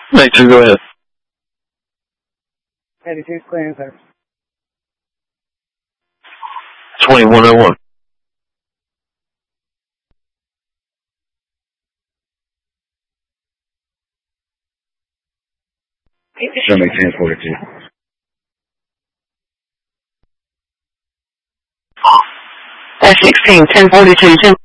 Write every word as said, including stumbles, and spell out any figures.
Make two, go ahead. eighty-two, clearing clear. twenty-one oh one. Show me ten forty-two. F sixteen, ten forty-two, ten.